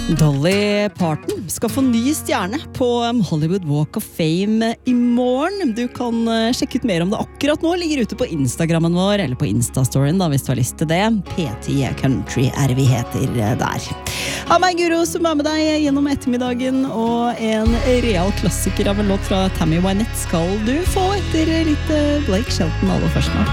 Dolly Parton skal få ny stjerne på Hollywood Walk of Fame i morgen. Du kan sjekke ut mer om det akkurat nå. Ligger ute på Instagrammen vår, eller på Instastoryen da, hvis du har lyst til det. P10 Country vi heter der. Ha meg, Guro, som med deg gjennom ettermiddagen, og en real klassiker av en låt fra Tammy Wynette skal du få etter litt Blake Shelton aller først nå.